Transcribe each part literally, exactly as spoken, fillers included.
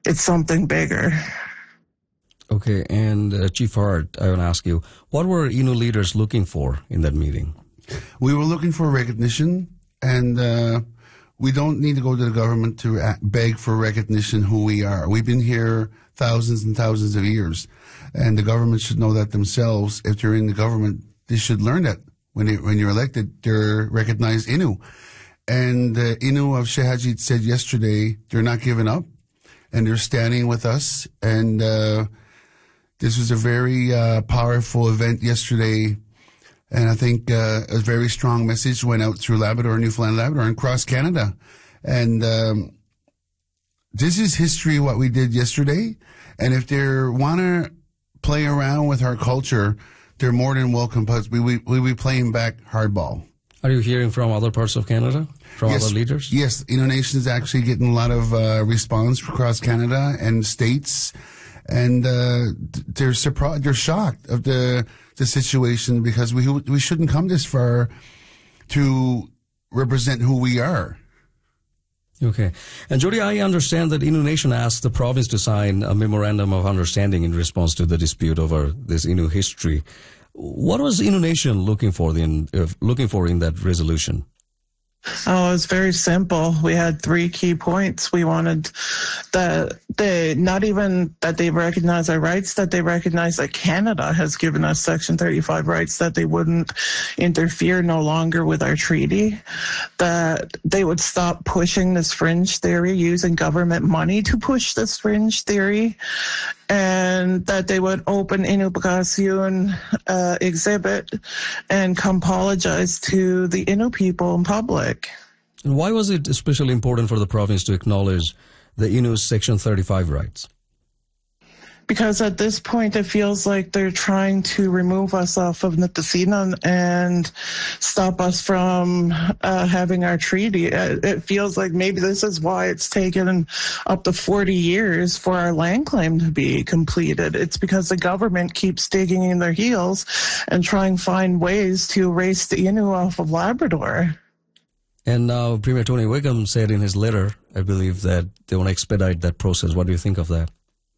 it's something bigger. Okay, and uh, Chief Hart, I want to ask you, what were Innu leaders looking for in that meeting? We were looking for recognition, and uh, we don't need to go to the government to beg for recognition who we are. We've been here thousands and thousands of years, and the government should know that themselves. If they're in the government, they should learn that when they, when you're elected, they're recognized Innu. And uh, Innu of Shehajit said yesterday they're not giving up, and they're standing with us. And uh, this was a very uh, powerful event yesterday. And I think uh, a very strong message went out through Labrador, Newfoundland, Labrador, and across Canada. And um, this is history, what we did yesterday. And if they want to play around with our culture, they're more than welcome. But we we we be playing back hardball. Are you hearing from other parts of Canada, from yes, other leaders? Yes, Innu Nation is actually getting a lot of uh, response across Canada and states. And uh, they're surprised, they're shocked of the the situation, because we we shouldn't come this far to represent who we are. Okay. And Jody, I understand that Innu Nation asked the province to sign a memorandum of understanding in response to the dispute over this Innu history. What was Innu Nation looking for in uh, looking for in that resolution? Oh, it's very simple. We had three key points. We wanted that they, not even that they recognize our rights, that they recognize that Canada has given us Section thirty-five rights, that they wouldn't interfere no longer with our treaty, that they would stop pushing this fringe theory, using government money to push this fringe theory, and that they would open Innu Bagacion uh, exhibit and come apologize to the Innu people in public. And why was it especially important for the province to acknowledge the Innu's Section thirty-five rights? Because at this point, it feels like they're trying to remove us off of Nitassinan and stop us from uh, having our treaty. It, it feels like maybe this is why it's taken up to forty years for our land claim to be completed. It's because the government keeps digging in their heels and trying to find ways to erase the Innu off of Labrador. And now Premier Tony Whigham said in his letter, I believe, that they want to expedite that process. What do you think of that?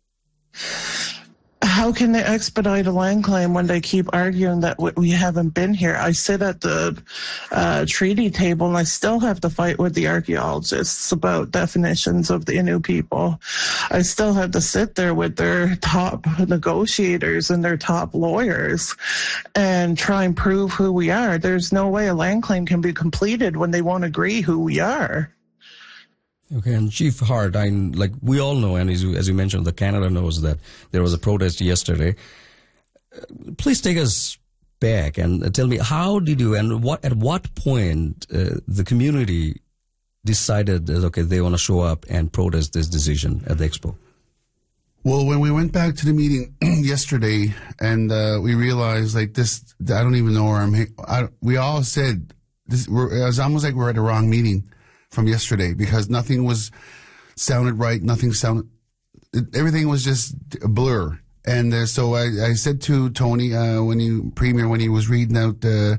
How can they expedite a land claim when they keep arguing that we haven't been here? I sit at the uh, treaty table and I still have to fight with the archaeologists about definitions of the Innu people. I still have to sit there with their top negotiators and their top lawyers and try and prove who we are. There's no way a land claim can be completed when they won't agree who we are. Okay, and Chief Hart, I, like we all know, and as you, as you mentioned, the Canada knows that there was a protest yesterday. Uh, please take us back and tell me, how did you, and what at what point uh, the community decided that, okay, they want to show up and protest this decision at the expo? Well, when we went back to the meeting yesterday, and uh, we realized, like, this, I don't even know where I'm, I, we all said, this, we're, it was almost like we're at the wrong meeting from yesterday, because nothing was sounded right, nothing sounded, everything was just a blur. And uh, so I, I said to Tony, uh, when he, Premier, when he was reading out the,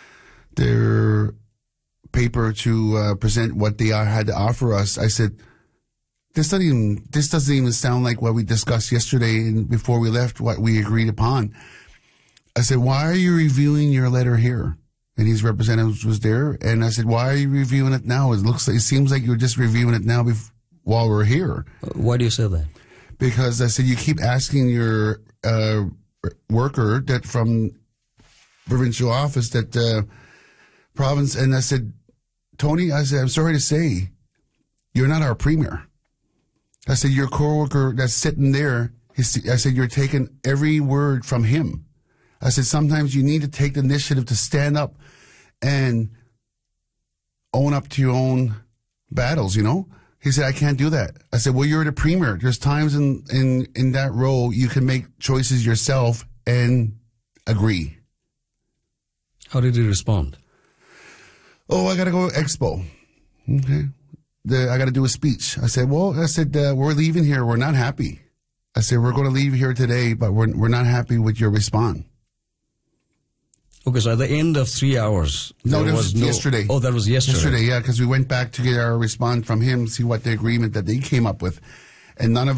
their paper to uh, present what they had to offer us, I said, this doesn't even, this doesn't even sound like what we discussed yesterday and before we left, what we agreed upon. I said, why are you reviewing your letter here? And his representative was there, and I said, why are you reviewing it now? It looks like, it seems like you're just reviewing it now bef- while we're here. Why do you say that? Because I said, you keep asking your uh, worker that from provincial office that uh, province, and I said, Tony, I said, I'm sorry to say, you're not our premier. I said, your co-worker that's sitting there, I said, you're taking every word from him. I said, sometimes you need to take the initiative to stand up and own up to your own battles, you know? He said, I can't do that. I said, well, you're the premier. There's times in, in, in that role you can make choices yourself and agree. How did he respond? Oh, I got to go to Expo. Okay. The, I got to do a speech. I said, well, I said, uh, we're leaving here. We're not happy. I said, we're going to leave here today, but we're, we're not happy with your response. Okay, so at the end of three hours, no, there that was was no, yesterday. Oh, that was yesterday. Yesterday, yeah, because we went back to get our response from him, see what the agreement that they came up with, and none of